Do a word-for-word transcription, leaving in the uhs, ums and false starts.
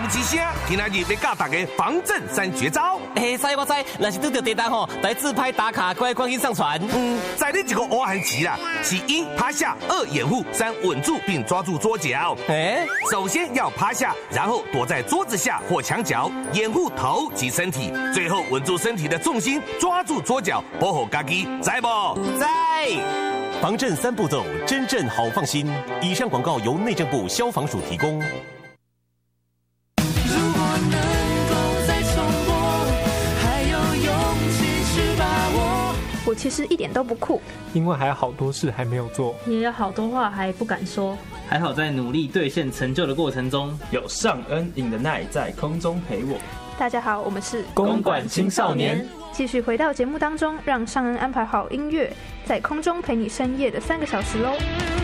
唔吱声，今仔日要教大家防震三绝招。 哎，知我知，若是拄到地震吼，来自拍打卡，快赶紧上传。 嗯，在你这个乌汉棋啦，是一趴下，二掩护，三稳住并抓住桌角。 哎， 首先要趴下，然后躲在桌子下或墙角，掩护头及身体，最后稳住身体的重心，抓住桌角，保护家己，知不？ 在。 防震三步骤，真正好放心。以上广告由内政部消防署提供。 如果能够再重播，还有勇气去把握。 我其实一点都不酷， 因为还有好多事还没有做， 也有好多话还不敢说。 还好在努力兑现成就的过程中， 有尚恩尹的奈在空中陪我。 大家好，我们是公馆青少年。 继续回到节目当中，让尚恩安排好音乐，在空中陪你深夜的三个小时喽。